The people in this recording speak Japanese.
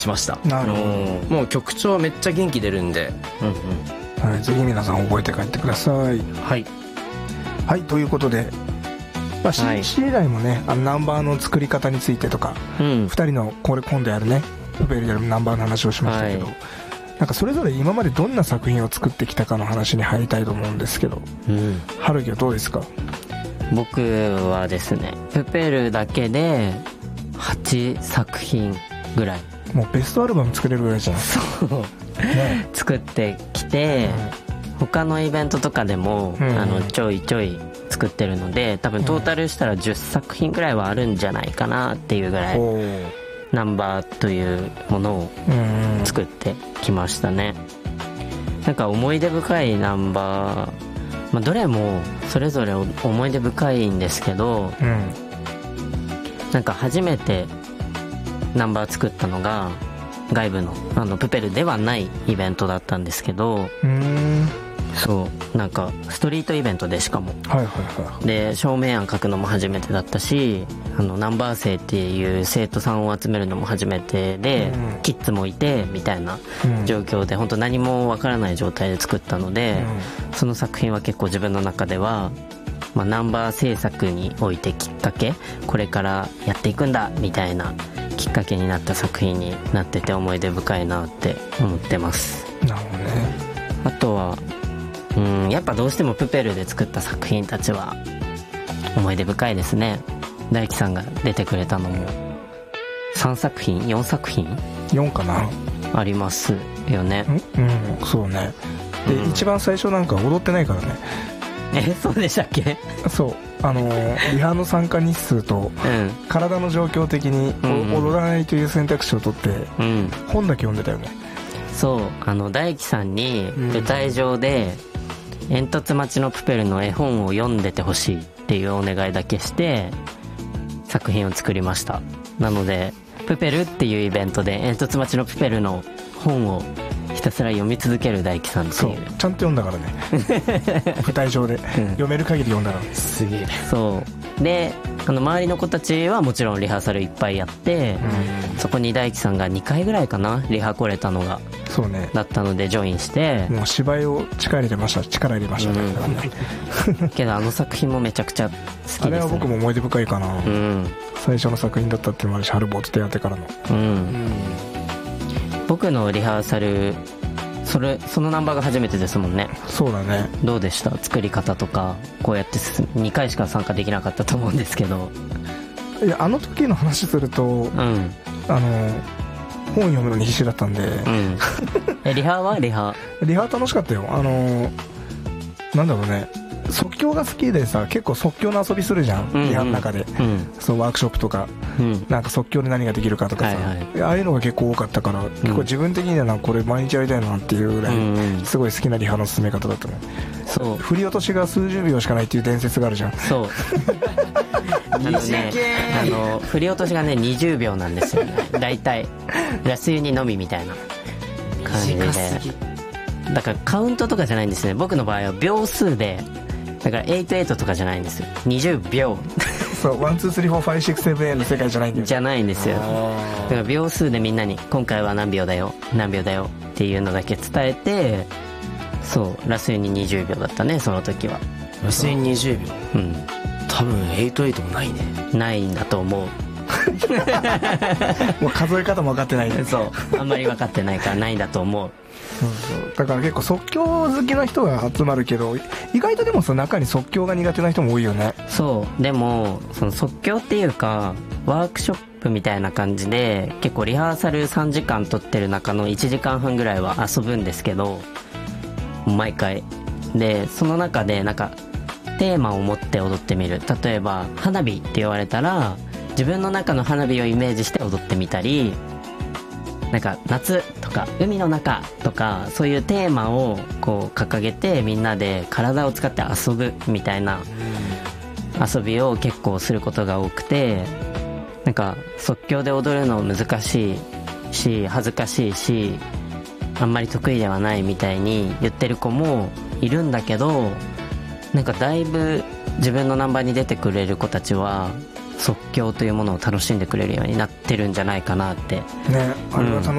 しました。 なるほど。 もう曲調はめっちゃ元気出るんで、 はい、ぜひ皆さん覚えて帰ってください。 はいはい、ということで、CC 以来もね、ナンバーの作り方についてとか、2人のこれ今度やるねプペルやるナンバーの話をしましたけど、なんかそれぞれ今までどんな作品を作ってきたかの話に入りたいと思うんですけど、春樹はどうですか？ 僕はですね、プペルだけで8作品ぐらい、 もうベストアルバム作れるぐらいじゃん。 そう、ね、作ってきて、他のイベントとかでも、ちょいちょい作ってるので、多分トータルしたら10作品ぐらいはあるんじゃないかなっていうぐらい、ナンバーというものを作ってきましたね。なんか思い出深いナンバー、どれもそれぞれ思い出深いんですけど、なんか初めてナンバー作ったのが外部のプペルではないイベントだったんですけど、そうなんかストリートイベントで、しかも、で照明案書くのも初めてだったし、ナンバー生っていう生徒さんを集めるのも初めてで、キッズもいてみたいな状況で、本当何もわからない状態で作ったので、その作品は結構自分の中では、ナンバー制作においてきっかけ、これからやっていくんだみたいなきっかけになった作品になってて、思い出深いなって思ってます。 なるほどね。 あとはやっぱどうしてもプペルで作った作品たちは思い出深いですね。大輝さんが出てくれたのも3作品4作品 4かなありますよね。 そうね。で、一番最初なんか踊ってないからね。 そうでしたっけ？ そう、リハの参加日数と、体の状況的に踊らないという選択肢を取って、本だけ読んでたよね。 そう、大輝さんに舞台上で煙突町のプペルの絵本を読んでてほしいっていうお願いだけして作品を作りました。なのでプペルっていうイベントで煙突町のプペルの本をひたすら読み続ける大輝さんっていう。 そう、ちゃんと読んだからね舞台上で、読める限り読んだから。 すげえ。 そうで、周りの子たちはもちろんリハーサルいっぱいやって、そこに大輝さんが2回ぐらいかな、リハ来れたのが。 そうね。 だったのでジョインして、 もう芝居を力入れましたね。 けど作品もめちゃくちゃ好きですね。 あれは僕も思い出深いかな。最初の作品だったっていうのもあるし、春ボート出会ってからの。僕のリハーサル、そのナンバーが初めてですもんね。そうだね。どうでした？作り方とか。こうやって2回しか参加できなかったと思うんですけど。 いや、あの時の話すると、本読むのに必死だったんで、 リハはリハ楽しかったよ。なんだろうね、即興が好きでさ、結構即興の遊びするじゃん、リハの中で、そうワークショップとか、なんか即興で何ができるかとかさ、ああいうのが結構多かったから、結構自分的にはこれ毎日やりたいなっていうぐらい、すごい好きなリハの進め方だったね。そう、振り落としが数十秒しかないっていう伝説があるじゃん。そう振り落としがね20秒なんですよね大体。ラスユニのみみたいな感じで、だからカウントとかじゃないんですね。僕の場合は秒数で、だから88とかじゃないんですよ、20秒そう、1,2,3,4,5,6,7,8の世界じゃないんだよ。 じゃないんですよ。だから秒数でみんなに今回は何秒だよ何秒だよっていうのだけ伝えて、そう、ラスユニ20秒だったね、その時は。 ラスユニ20秒、多分88もないね。 ないんだと思うもう数え方も分かってないね。 そう、あんまり分かってないからないんだと思う。 そうだから結構即興好きな人が集まるけど、意外とでもその中に即興が苦手な人も多いよね。 そうでもその即興っていうかワークショップみたいな感じで、結構リハーサル3時間撮ってる中の1時間半ぐらいは遊ぶんですけど、毎回で、その中でなんかテーマを持って踊ってみる。例えば花火って言われたら自分の中の花火をイメージして踊ってみたり、なんか夏とか海の中とか、そういうテーマをこう掲げてみんなで体を使って遊ぶみたいな遊びを結構することが多くて、なんか即興で踊るの難しいし恥ずかしいしあんまり得意ではないみたいに言ってる子もいるんだけど、なんかだいぶ自分のナンバーに出てくれる子たちは即興というものを楽しんでくれるようになってるんじゃないかなって。 ね、あれは楽